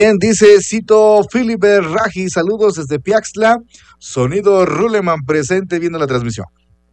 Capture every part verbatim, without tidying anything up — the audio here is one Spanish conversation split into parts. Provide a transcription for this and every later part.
Bien, dice Cito Filipe Raji, saludos desde Piaxtla, Sonido Ruleman presente viendo la transmisión.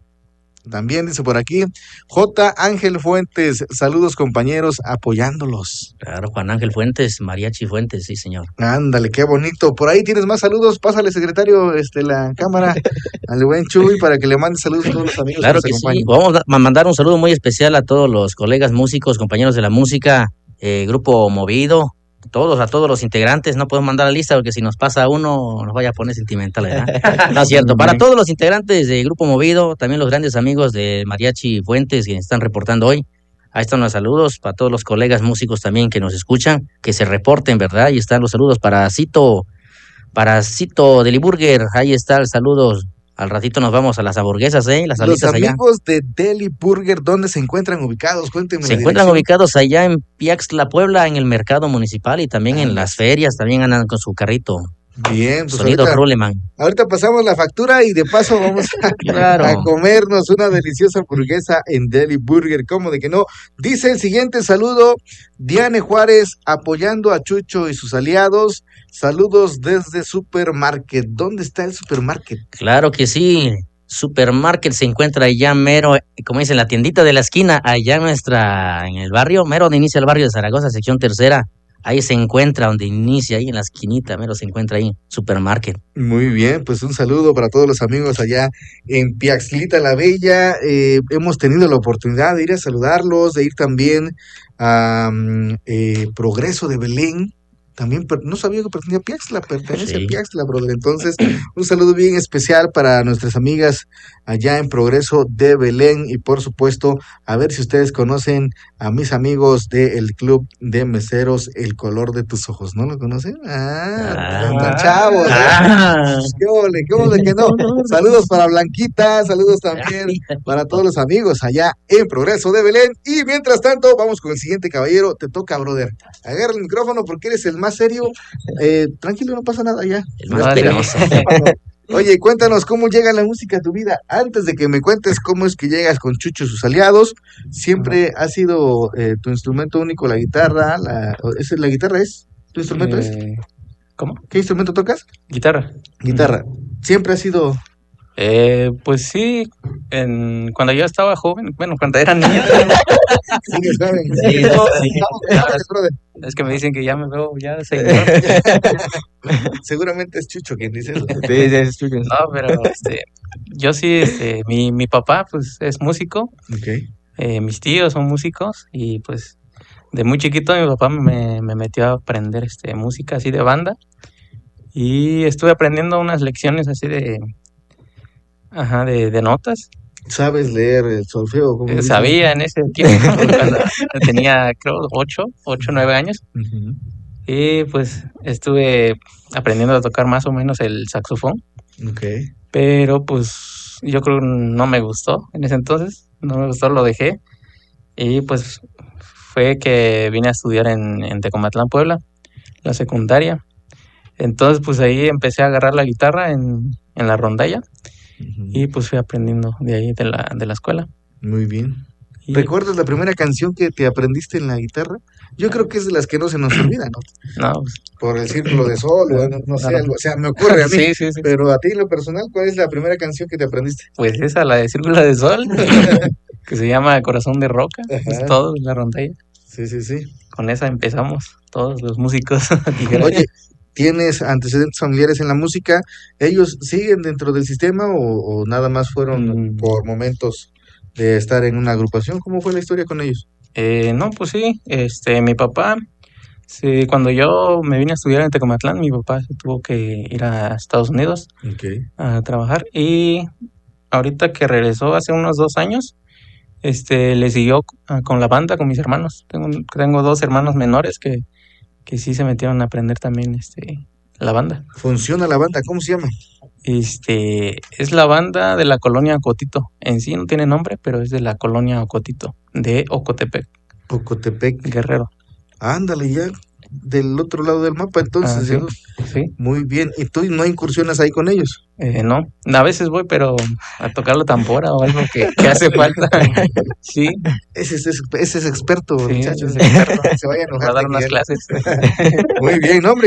También dice por aquí, J. Ángel Fuentes, saludos compañeros, apoyándolos. Claro, Juan Ángel Fuentes, Mariachi Fuentes, sí señor. Ándale, qué bonito. Por ahí tienes más saludos, pásale secretario, este, la cámara al buen Chuy para que le mande saludos a todos los amigos. Claro que, que sí, vamos a mandar un saludo muy especial a todos los colegas músicos, compañeros de la música, eh, Grupo Movido, todos, a todos los integrantes. No podemos mandar la lista porque si nos pasa uno nos vaya a poner sentimental, ¿verdad? No es cierto. Para todos los integrantes de Grupo Movido, también los grandes amigos de Mariachi Fuentes que están reportando hoy, ahí están los saludos. Para todos los colegas músicos también que nos escuchan, que se reporten, ¿verdad? Ahí están los saludos para Cito, para Cito Deli Burger, ahí está el saludo. Al ratito nos vamos a las hamburguesas, ¿eh? Las Los amigos allá de Deli Burger, ¿dónde se encuentran ubicados? Cuéntenme. Se encuentran dirección. Ubicados allá en Piaxtla, Puebla, en el mercado municipal y también ah, en las ferias, también andan con su carrito. Bien, pues Sonido ahorita, Ruleman. Ahorita pasamos la factura y de paso vamos a, claro. a comernos una deliciosa hamburguesa en Deli Burger, ¿cómo de que no? Dice el siguiente saludo, Diane Juárez, apoyando a Chucho y sus aliados. Saludos desde Supermarket. ¿Dónde está el Supermarket? Claro que sí. Supermarket se encuentra allá mero, como dicen, la tiendita de la esquina, allá en nuestra, en el barrio, mero donde inicia el barrio de Zaragoza, sección tercera. Ahí se encuentra, donde inicia, ahí en la esquinita, mero se encuentra ahí, Supermarket. Muy bien, pues un saludo para todos los amigos allá en Piaxlita la Bella. Eh, hemos tenido la oportunidad de ir a saludarlos, de ir también a eh, Progreso de Belén. También no sabía que pertenecía a Piaxtla, pertenece sí. a Piaxtla, brother. Entonces, un saludo bien especial para nuestras amigas allá en Progreso de Belén y por supuesto, a ver si ustedes conocen a mis amigos del Club de Meseros El Color de Tus Ojos. ¿No lo conocen? Ah, ah chavos. Ah, ¿Qué ole, qué ole que no? Saludos para Blanquita, saludos también para todos los amigos allá en Progreso de Belén. Y mientras tanto, vamos con el siguiente caballero. Te toca, brother. Agarra el micrófono porque eres el más serio, eh, tranquilo, no pasa nada ya. Oye, cuéntanos cómo llega la música a tu vida. Antes de que me cuentes cómo es que llegas con Chucho y sus aliados, siempre ha sido eh, tu instrumento único la guitarra. La, ¿es, ¿La guitarra es? ¿Tu instrumento eh, es? ¿Cómo? ¿Qué instrumento tocas? Guitarra. Guitarra. ¿Siempre ha sido...? Eh, pues sí, en, cuando yo estaba joven, bueno, cuando era niño. Sí, saben. Sí, no, sí. Es que me dicen que ya me veo ya señor. Seguramente es Chucho quien dice eso. Sí, sí, es Chucho. No, pero este, yo sí, este, mi, mi papá pues es músico. Okay. Eh, mis tíos son músicos y pues de muy chiquito mi papá me, me metió a aprender este, música así de banda y estuve aprendiendo unas lecciones así de... Ajá, de, de notas. ¿Sabes leer el solfeo? Eh, sabía en ese tiempo, cuando tenía creo ocho, ocho, nueve años. Uh-huh. Y pues estuve aprendiendo a tocar más o menos el saxofón. Okay. Pero pues yo creo que no me gustó en ese entonces, no me gustó, lo dejé. Y pues fue que vine a estudiar en, en Tecomatlán, Puebla, la secundaria. Entonces pues ahí empecé a agarrar la guitarra en, en la rondalla. Uh-huh. Y pues fui aprendiendo de ahí, de la, de la escuela. Muy bien. Y... ¿Recuerdas la primera canción que te aprendiste en la guitarra? Yo creo que es de las que no se nos olvida, ¿no? No. Pues... Por el Círculo de Sol, o no, no sé, algo, o sea, me ocurre a mí. Sí, sí, sí. Pero a ti, en lo personal, ¿cuál es la primera canción que te aprendiste? Pues esa, la de Círculo de Sol, que se llama Corazón de Roca. Ajá. Es todo, la rondalla. Sí, sí, sí. Con esa empezamos, todos los músicos. Oye, ¿tienes antecedentes familiares en la música? ¿Ellos siguen dentro del sistema o, o nada más fueron mm. por momentos de estar en una agrupación? ¿Cómo fue la historia con ellos? Eh, no, pues sí, este, mi papá, sí, cuando yo me vine a estudiar en Tecomatlán, mi papá se tuvo que ir a Estados Unidos okay. a trabajar y ahorita que regresó hace unos dos años, este, le siguió con la banda, con mis hermanos. Tengo, tengo dos hermanos menores que que sí se metieron a aprender también este la banda. ¿Funciona la banda? ¿Cómo se llama? Este, es la banda de la colonia Ocotito. En sí no tiene nombre, pero es de la colonia Ocotito, de Ocotepec. Ocotepec. Guerrero. Ándale, ya del otro lado del mapa, entonces, Ah, sí, ¿cierto? sí. Muy bien. ¿Y tú no incursionas ahí con ellos? Eh, no, a veces voy, pero a tocar la tambora o algo que, que hace falta. Sí, Ese es, ese es experto, sí, muchachos. es experto. Se vaya a Va enojar a dar de unas Miguel. clases. Muy bien, no, hombre,